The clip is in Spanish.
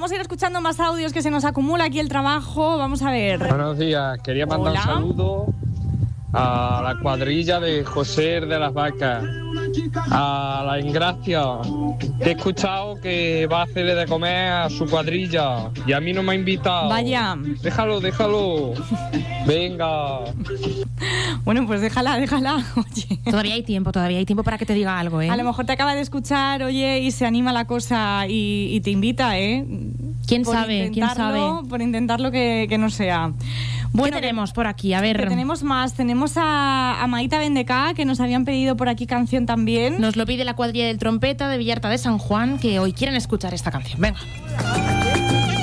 vamos a ir escuchando más audios que se nos acumula aquí el trabajo. Vamos a ver. Buenos días, quería mandar un saludo a la cuadrilla de José de las Vacas, a la Ingracia, que he escuchado que va a hacerle de comer a su cuadrilla y a mí no me ha invitado. Vaya. Déjalo. Venga. Bueno, pues déjala. Oye. Todavía hay tiempo para que te diga algo, ¿eh? A lo mejor te acaba de escuchar, oye, y se anima la cosa y te invita, ¿eh? ¿Quién sabe? Por intentarlo que no sea. Bueno, ¿qué tenemos por aquí? A ver. Que tenemos más. Tenemos a Maita Bendecá, que nos habían pedido por aquí canción también. Nos lo pide la cuadrilla del Trompeta de Villarta de San Juan, que hoy quieren escuchar esta canción. Venga.